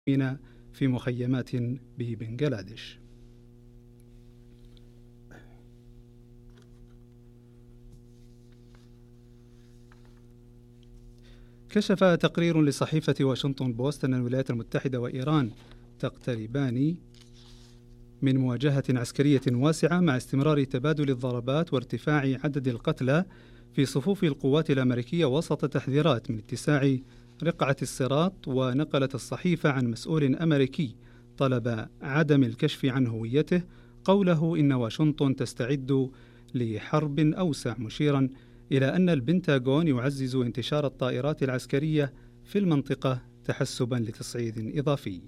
في مخيمات ببنغلاديش. كشف تقرير لصحيفة واشنطن بوست أن الولايات المتحدة وإيران تقتربان من مواجهة عسكرية واسعة مع استمرار تبادل الضربات وارتفاع عدد القتلى في صفوف القوات الأمريكية وسط تحذيرات من اتساع رقعة الصراط. ونقلت الصحيفة عن مسؤول أمريكي طلب عدم الكشف عن هويته قوله إن واشنطن تستعد لحرب أوسع، مشيرا إلى أن البنتاغون يعزز انتشار الطائرات العسكرية في المنطقة تحسبا لتصعيد إضافي.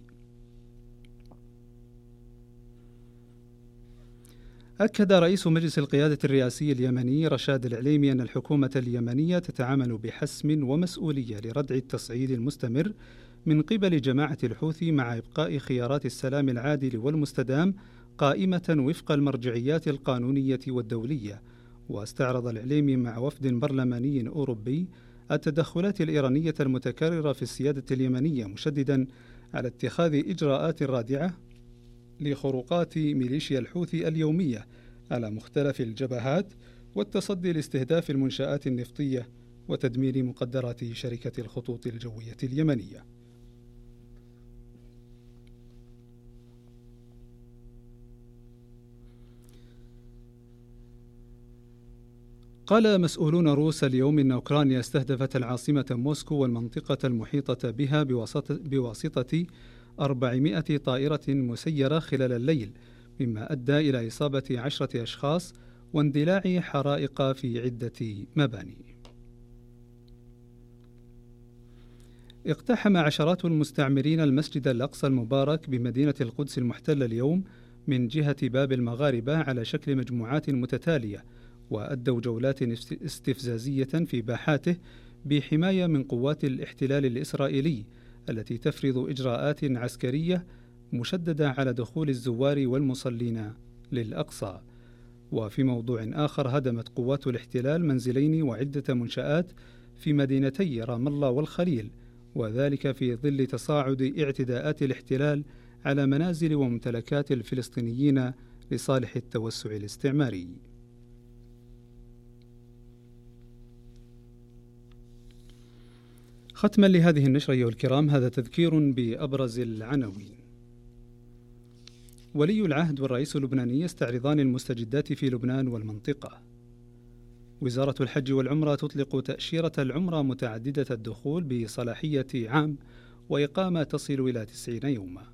أكد رئيس مجلس القيادة الرئاسي اليمني رشاد العليمي أن الحكومة اليمنية تتعامل بحسم ومسؤولية لردع التصعيد المستمر من قبل جماعة الحوثي مع إبقاء خيارات السلام العادل والمستدام قائمة وفق المرجعيات القانونية والدولية. واستعرض العليمي مع وفد برلماني أوروبي التدخلات الإيرانية المتكررة في السيادة اليمنية، مشددا على اتخاذ إجراءات رادعة لخروقات ميليشيا الحوثي اليومية على مختلف الجبهات والتصدي لاستهداف المنشآت النفطية وتدمير مقدرات شركة الخطوط الجوية اليمنية. قال مسؤولون روس اليوم إن أوكرانيا استهدفت العاصمة موسكو والمنطقة المحيطة بها بواسطة 400 طائرة مسيرة خلال الليل، مما أدى إلى إصابة 10 أشخاص واندلاع حرائق في عدة مباني. اقتحم عشرات المستعمرين المسجد الأقصى المبارك بمدينة القدس المحتلة اليوم من جهة باب المغاربة على شكل مجموعات متتالية، وأدوا جولات استفزازية في باحاته بحماية من قوات الاحتلال الإسرائيلي التي تفرض إجراءات عسكرية مشددة على دخول الزوار والمصلين للأقصى. وفي موضوع آخر، هدمت قوات الاحتلال منزلين وعدة منشآت في مدينتي رام الله والخليل، وذلك في ظل تصاعد اعتداءات الاحتلال على منازل وممتلكات الفلسطينيين لصالح التوسع الاستعماري. ختما لهذه النشرة أيها الكرام، هذا تذكير بأبرز العناوين. ولي العهد والرئيس اللبناني يستعرضان المستجدات في لبنان والمنطقة. وزارة الحج والعمرة تطلق تأشيرة العمرة متعددة الدخول بصلاحية عام وإقامة تصل إلى 90 يوما.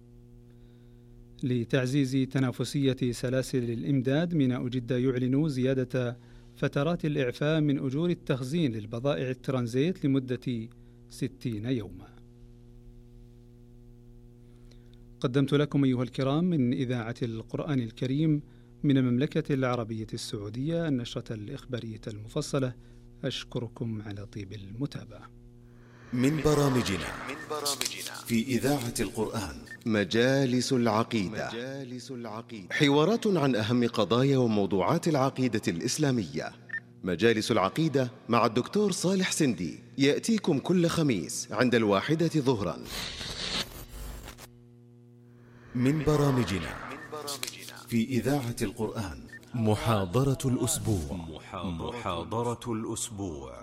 لتعزيز تنافسية سلاسل الإمداد، ميناء جدة يعلن زيادة فترات الإعفاء من أجور التخزين للبضائع الترانزيت لمدة 60 يوما. قدمت لكم أيها الكرام من إذاعة القرآن الكريم من المملكة العربية السعودية النشرة الإخبارية المفصلة. أشكركم على طيب المتابعة. من برامجنا في إذاعة القرآن مجالس العقيدة، حوارات عن أهم قضايا وموضوعات العقيدة الإسلامية. مجالس العقيدة مع الدكتور صالح سندي يأتيكم كل خميس عند 1 ظهرا. من برامجنا في إذاعة القرآن محاضرة الأسبوع.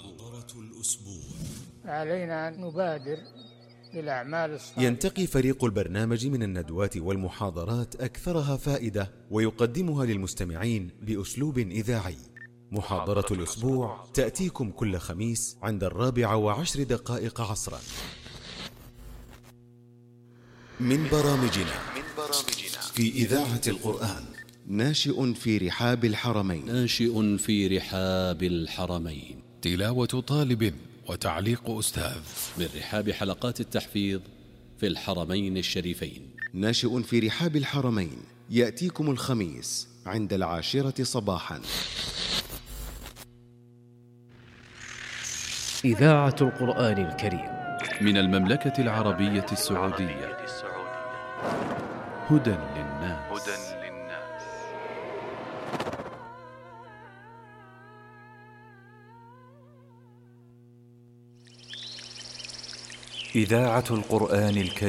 علينا أن نبادر بالأعمال الصالحة. ينتقي فريق البرنامج من الندوات والمحاضرات أكثرها فائدة ويقدمها للمستمعين بأسلوب إذاعي. محاضرة الأسبوع تأتيكم كل خميس عند 4:10 عصرا. من برامجنا في إذاعة القرآن ناشئ في رحاب الحرمين، تلاوة طالب وتعليق أستاذ من رحاب حلقات التحفيظ في الحرمين الشريفين. ناشئ في رحاب الحرمين يأتيكم الخميس عند 10 صباحا. إذاعة القرآن الكريم من المملكة العربية السعودية. هدى للناس. إذاعة القرآن الكريم.